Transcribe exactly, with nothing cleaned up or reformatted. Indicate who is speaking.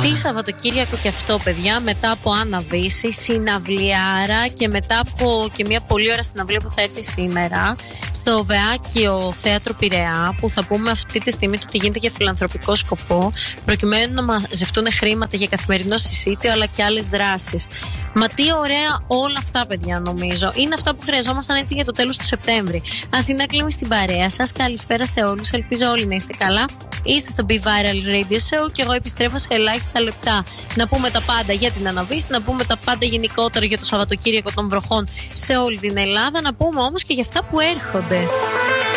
Speaker 1: Τι Σαββατοκύριακο και αυτό, παιδιά, μετά από αναβίση, συναυλιάρα και μετά από και μια πολύ ωραία συναυλία που θα έρθει σήμερα στο Βεάκιο Θέατρο Πειραιά, που θα πούμε αυτή τη στιγμή το ότι γίνεται για φιλανθρωπικό σκοπό, προκειμένου να μαζευτούν χρήματα για καθημερινό συσίτιο αλλά και άλλες δράσεις. Μα τι ωραία όλα αυτά, παιδιά, νομίζω. Είναι αυτά που χρειαζόμασταν έτσι για το τέλος του Σεπτέμβρη. Αθηνά Κλίμη στην παρέα σας. Καλησπέρα σε όλους. Ελπίζω όλοι να είστε καλά. Είστε στο Be Viral Radio Show και εγώ επιστρέφω σε ελάχιστα λεπτά. Να πούμε τα πάντα για την αναβίση, να πούμε τα πάντα γενικότερα για το Σαββατοκύριακο των βροχών σε όλη την Ελλάδα, να πούμε όμως και για αυτά που έρχονται.